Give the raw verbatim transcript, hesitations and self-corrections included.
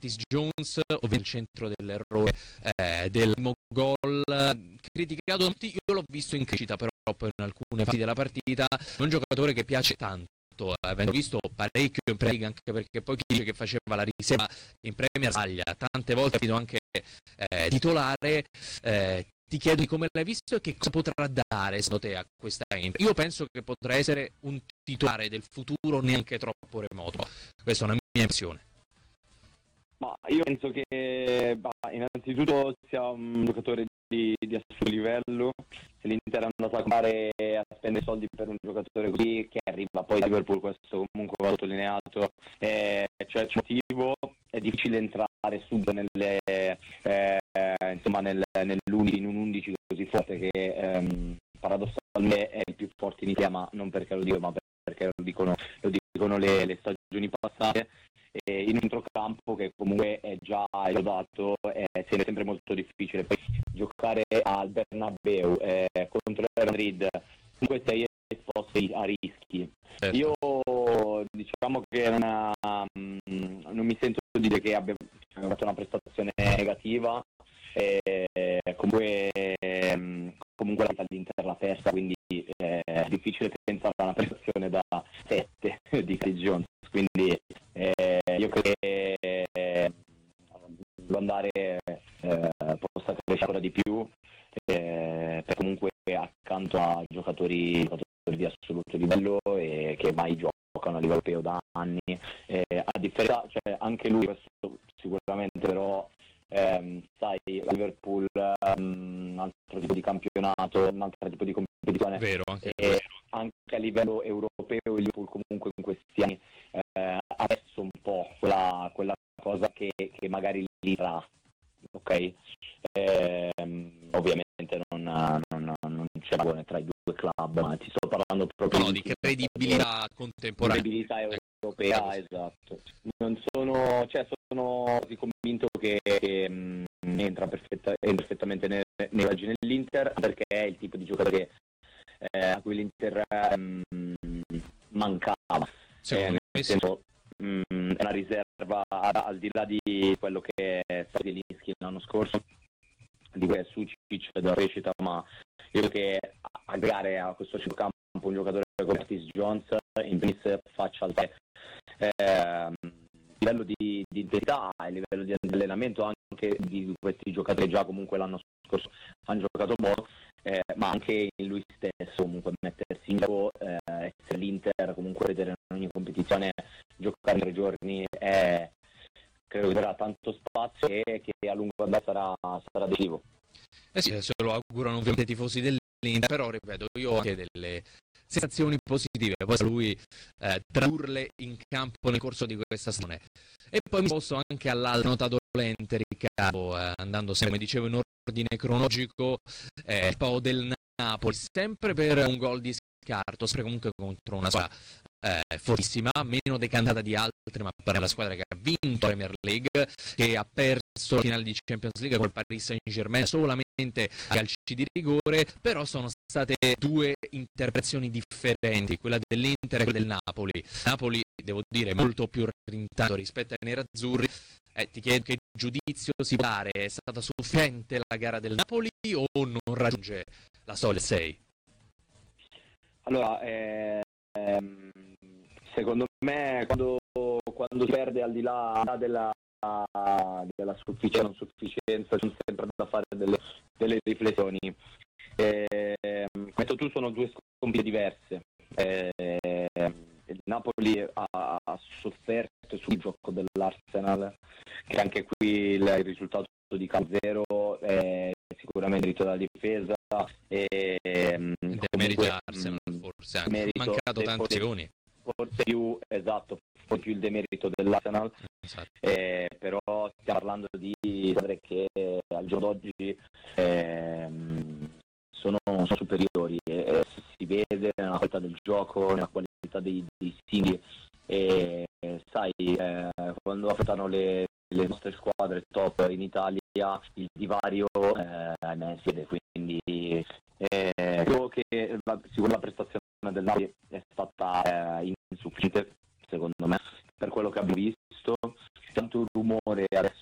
Curtis Jones, ovvero il centro dell'errore eh, del primo gol, criticato da tutti. Io l'ho visto in crescita però poi in alcune fasi della partita, è un giocatore che piace tanto, avendo visto parecchio in Premier League, anche perché poi chi dice che faceva la riserva in Premier sbaglia, tante volte ha finito anche eh, titolare. eh, ti chiedo di come l'hai visto e che cosa potrà dare secondo te a questa Inter. Io penso che potrà essere un titolare del futuro neanche troppo remoto, questa è una mia impressione. Ma io penso che bah, innanzitutto sia un giocatore di, di assoluto livello. Se l'Inter è andata a comprare a spendere soldi per un giocatore così, che arriva poi da Liverpool, questo comunque va sottolineato, eh, cioè c'è motivo, è difficile entrare subito nelle, eh, insomma nel, nell'undici, in un undici così forte che ehm, paradossalmente è il più forte in Italia, ma non perché lo dico, ma perché lo dicono, lo dicono le, le stagioni passate. E in un centrocampo che comunque è già esodato, è sempre molto difficile. Poi giocare al Bernabeu eh, contro il Madrid, comunque sei esposto a rischi. Certo. Io diciamo che non, ha, non mi sento di dire che abbia fatto una prestazione negativa, eh, comunque, comunque l'Inter l'ha persa, quindi eh, è difficile pensare a una prestazione da sette di Curtis Jones, quindi eh, io credo che eh, devo andare eh, possa crescere ancora di più, eh, per comunque accanto a giocatori, giocatori di assoluto livello e che mai giocano a livello europeo da anni, eh, a differenza, cioè anche lui questo sicuramente, però ehm, sai, Liverpool um, un altro tipo di campionato, un altro tipo di competizione, Vero, anche, e vero. Anche a livello europeo il Liverpool comunque in questi anni eh, ha perso un po' quella, quella cosa che, che magari lì tra, ok? Eh, ovviamente non, non, non c'è paragone tra i due club, ma ti sto parlando proprio no, di credibilità contemporanea. Credibilità europea, esatto. Non sono, cioè sono convinto che, che mh, entra, perfetta, entra perfettamente nei, nei raggi dell'Inter, perché è il tipo di giocatore che, eh, a cui l'Inter mh, mancava. Secondo eh, me sì. senso, mh, è una riserva al di là di quello che è stato Zielinski l'anno scorso, di cui è Sucic della crescita, ma io credo che aggregare a questo centrocampo un giocatore come Curtis Jones in primis faccia alzare eh, il livello di, di intensità, il livello di allenamento anche di questi giocatori già comunque l'anno scorso hanno giocato molto, eh, ma anche in lui stesso comunque mettersi in gioco, eh, essere l'Inter, comunque vedere in ogni competizione giocare in tre giorni è, credo che darà tanto spazio e che a lungo andare sarà, sarà decisivo. Eh sì, se lo augurano ovviamente i tifosi dell'Inter, però ripeto, io ho anche delle sensazioni positive, poi lui eh, tradurle in campo nel corso di questa stagione. E poi mi sposto anche all'altra nota dolente, Riccardo, eh, andando sempre, come dicevo, in ordine cronologico, eh, il Pau del Napoli, sempre per un gol di scarto, sempre comunque contro una squadra eh, fortissima, meno decantata di altre, ma per la squadra che ha vinto la Premier League, che ha perso la finale di Champions League col Paris Saint-Germain solamente a calci di rigore, però sono state due interpretazioni differenti, quella dell'Inter e quella del Napoli. Napoli, devo dire, molto più rintanto rispetto ai nerazzurri. Eh, ti chiedo che giudizio si può dare, è stata sufficiente la gara del Napoli o non raggiunge la soglia sei? Allora, eh, ehm, secondo me quando, quando si perde al di là della, della sufficienza o non sufficienza c'è sempre da fare delle, delle riflessioni. Eh, questo tu sono due sconfitte diverse. Eh, il Napoli ha, ha sofferto sul gioco dell'Arsenal, che anche qui il, il risultato di zero è sicuramente merito della difesa e il merito dell'Arsenal, forse anche merito, mancato tanti segoni, forse più esatto, forse più il demerito dell'Arsenal, esatto. eh, però stiamo parlando di squadre che al giorno d'oggi ehm, sono, sono superiori e eh, si vede nella qualità del gioco, nella qualità dei, dei singoli e eh, sai eh, quando affrontano le, le nostre squadre top in Italia il divario eh, si vede, quindi eh, credo che la, sicuramente la prestazione del Napoli è stata eh, insufficiente secondo me per quello che abbiamo visto, tanto rumore Tomori adesso